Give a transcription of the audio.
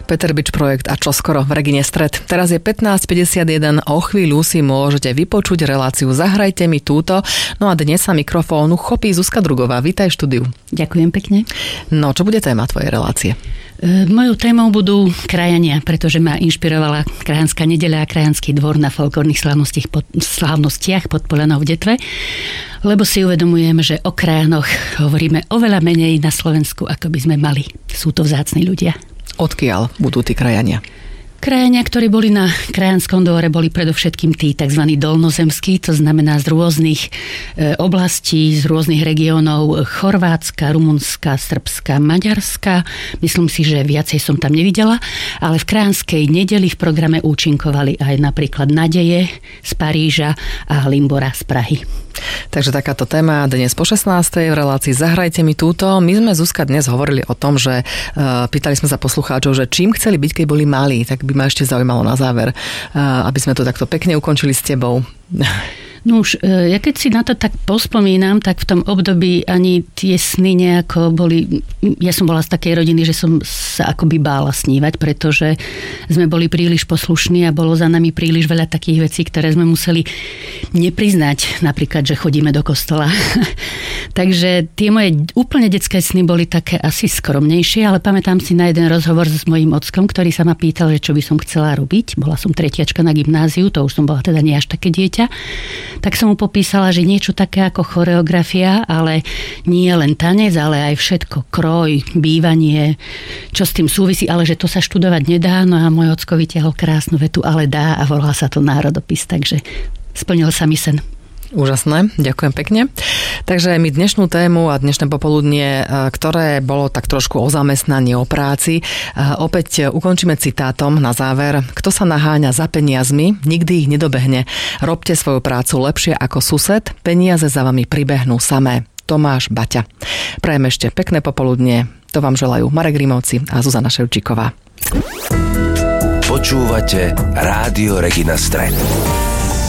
Peter Bič projekt a čoskoro v Regine Stred. Teraz je 15:51, o chvíľu si môžete vypočuť reláciu Zahrajte mi túto. No a dnes sa mikrofónu chopí Zuzka Drugová. Vítaj v štúdiu. Ďakujem pekne. No, čo bude téma tvojej relácie? Mojou témou budú krajania, pretože ma inšpirovala Krajanská nedeľa a Krajanský dvor na folklórnych slávnostiach pod Poľanou v Detve, lebo si uvedomujem, že o krajanoch hovoríme oveľa menej na Slovensku, ako by sme mali. Sú to vzácni ľudia. Odkiaľ budú tí krajania? Krajania, ktorí boli na Krajanskom dvore, boli predovšetkým tí tzv. Dolnozemskí, to znamená z rôznych oblastí, z rôznych regiónov Chorvátska, Rumunska, Srbska, Maďarska. Myslím si, že viacej som tam nevidela, ale v Krajanskej nedeli v programe účinkovali aj napríklad Nadeje z Paríža a Limbora z Prahy. Takže takáto téma dnes po 16:00 v relácii Zahrajte mi túto. My sme, Zuzka, dnes hovorili o tom, že pýtali sme sa poslucháčov, že čím chceli byť, keď boli malí, tak by ma ešte zaujímalo na záver, aby sme to takto pekne ukončili s tebou. No už, ja keď si na to tak pospomínam, tak v tom období ani tie sny nejako boli... Ja som bola z takej rodiny, že som sa akoby bála snívať, pretože sme boli príliš poslušní a bolo za nami príliš veľa takých vecí, ktoré sme museli nepriznať. Napríklad, že chodíme do kostola. Takže tie moje úplne detské sny boli také asi skromnejšie, ale pamätám si na jeden rozhovor s mojím ockom, ktorý sa ma pýtal, že čo by som chcela robiť. Bola som tretiačka na gymnáziu, to už som bola teda nie až také dieťa. Tak som mu popísala, že niečo také ako choreografia, ale nie len tanec, ale aj všetko, kroj, bývanie, čo s tým súvisí, ale že to sa študovať nedá. No a môj ocko vytiahol krásnu vetu, ale dá, a volá sa to národopis, takže splnil sa mi sen. Úžasné, ďakujem pekne. Takže my dnešnú tému a dnešné popoludnie, ktoré bolo tak trošku o zamestnaní, o práci, opäť ukončíme citátom na záver. Kto sa naháňa za peniazmi, nikdy ich nedobehne. Robte svoju prácu lepšie ako sused, peniaze za vami pribehnú samé. Tomáš Baťa. Prajem ešte pekné popoludnie. To vám želajú Marek Rimovci a Zuzana Ševčíková. Počúvate Rádio Regina Stred.